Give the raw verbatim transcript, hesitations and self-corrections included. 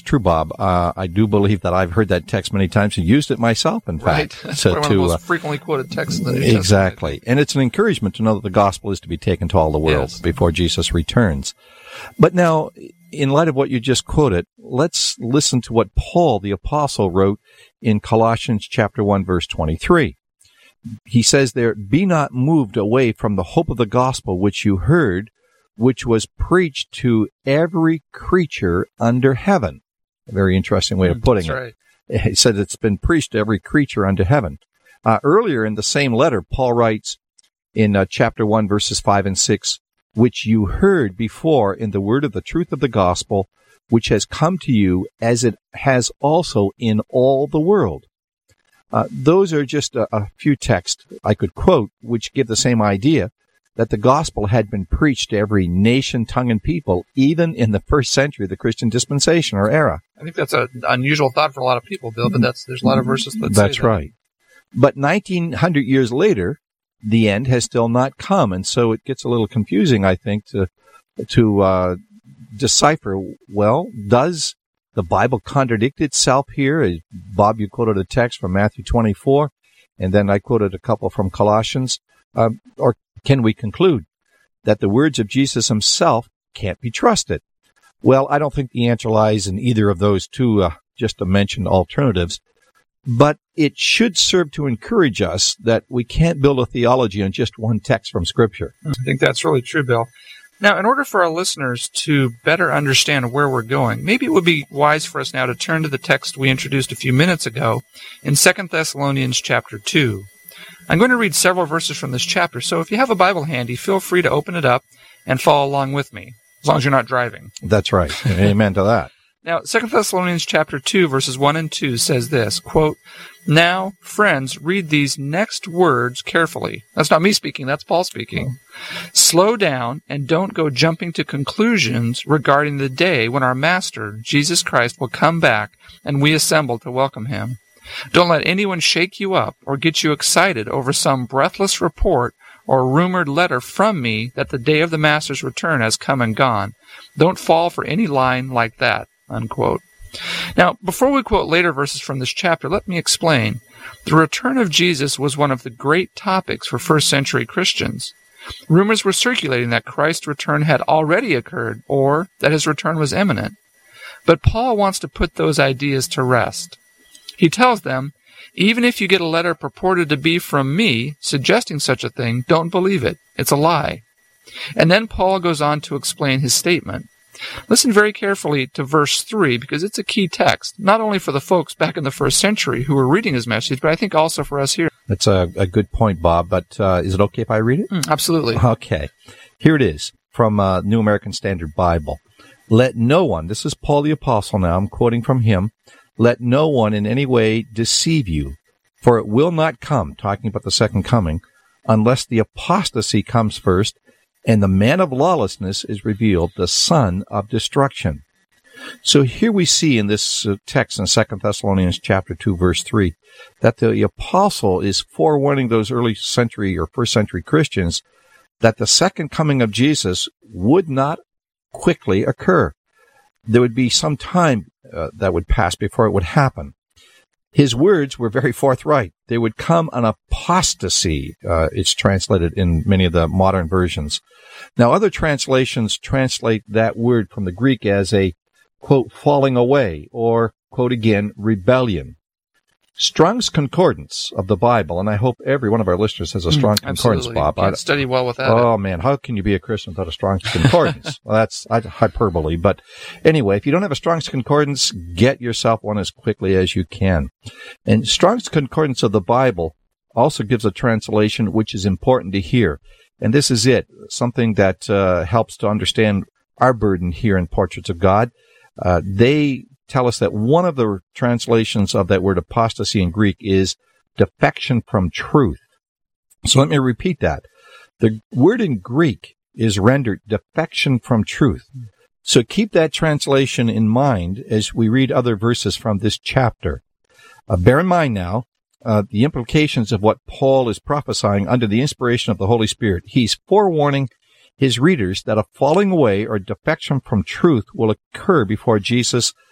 true, Bob. Uh, I do believe that I've heard that text many times and used it myself, in right. fact. That's so one to, of the most uh, frequently quoted texts in the New Testament. Exactly. And it's an encouragement to know that the gospel is to be taken to all the world Yes. before Jesus returns. But now, in light of what you just quoted, let's listen to what Paul the Apostle wrote in Colossians chapter one, verse twenty-three. He says there, "Be not moved away from the hope of the gospel which you heard, which was preached to every creature under heaven." A very interesting way of putting That's it. right. He said it's been preached to every creature under heaven. Uh, earlier in the same letter, Paul writes in uh, chapter one, verses five and six, "Which you heard before in the word of the truth of the gospel, which has come to you as it has also in all the world." Uh, those are just a, a few texts I could quote which give the same idea, that the gospel had been preached to every nation, tongue, and people, even in the first century of the Christian dispensation or era. I think that's an unusual thought for a lot of people, Bill, but that's there's a lot of verses that say That's that. right. But nineteen hundred years later, the end has still not come, and so it gets a little confusing, I think, to to uh, decipher, well, does the Bible contradict itself here? Bob, you quoted a text from Matthew twenty-four, and then I quoted a couple from Colossians. Um, or can we conclude that the words of Jesus himself can't be trusted? Well, I don't think the answer lies in either of those two uh, just mentioned alternatives, but it should serve to encourage us that we can't build a theology on just one text from Scripture. I think that's really true, Bill. Now, in order for our listeners to better understand where we're going, maybe it would be wise for us now to turn to the text we introduced a few minutes ago in Second Thessalonians chapter two. I'm going to read several verses from this chapter, so if you have a Bible handy, feel free to open it up and follow along with me, as long as you're not driving. That's right. Amen to that. Now, Second Thessalonians chapter two, verses one and two says this, quote, "Now, friends, read these next words carefully." That's not me speaking, that's Paul speaking. "Slow down and don't go jumping to conclusions regarding the day when our Master, Jesus Christ, will come back and we assemble to welcome him. Don't let anyone shake you up or get you excited over some breathless report or rumored letter from me that the day of the Master's return has come and gone. Don't fall for any line like that." Unquote. Now, before we quote later verses from this chapter, let me explain. The return of Jesus was one of the great topics for first century Christians. Rumors were circulating that Christ's return had already occurred, or that his return was imminent. But Paul wants to put those ideas to rest. He tells them, even if you get a letter purported to be from me suggesting such a thing, don't believe it. It's a lie. And then Paul goes on to explain his statement. Listen very carefully to verse three, because it's a key text, not only for the folks back in the first century who were reading his message, but I think also for us here. That's a, a good point, Bob, but uh, is it okay if I read it? Mm, absolutely. Okay. Here it is from uh, New American Standard Bible. "Let no one," this is Paul the Apostle now, I'm quoting from him, "let no one in any way deceive you, for it will not come," talking about the second coming, "unless the apostasy comes first, and the man of lawlessness is revealed, the son of destruction." So here we see in this uh, text in Second Thessalonians chapter two, verse three, that the apostle is forewarning those early century or first century Christians that the second coming of Jesus would not quickly occur. There would be some time uh, that would pass before it would happen. His words were very forthright. There would come an apostasy, uh, it's translated in many of the modern versions. Now, other translations translate that word from the Greek as a, quote, falling away, or, quote again, rebellion. Strong's Concordance of the Bible, and I hope every one of our listeners has a strong mm, concordance, Bob. Can't study well without oh, it. man, how can you be a Christian without a Strong's Concordance? Well, that's hyperbole. But anyway, if you don't have a Strong's Concordance, get yourself one as quickly as you can. And Strong's Concordance of the Bible also gives a translation which is important to hear. And this is it, something that uh, helps to understand our burden here in Portraits of God. Uh, they tell us that one of the translations of that word apostasy in Greek is defection from truth. So let me repeat that. The word in Greek is rendered defection from truth. So keep that translation in mind as we read other verses from this chapter. Uh, bear in mind now uh, the implications of what Paul is prophesying under the inspiration of the Holy Spirit. He's forewarning his readers that a falling away or defection from truth will occur before Jesus